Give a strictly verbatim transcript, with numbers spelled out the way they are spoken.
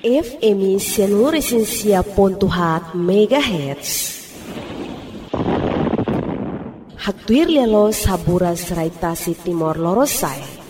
F M seluruh esensia pontuhat megahertz. Haktuir lelo sabura seraitasi timor lorosai.